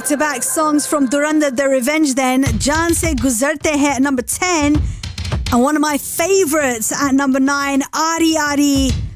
back-to-back songs from Dhurandhar The Revenge then. Jaan Se Guzarte Hai at number 10. And one of my favourites at number 9, Aari Aari.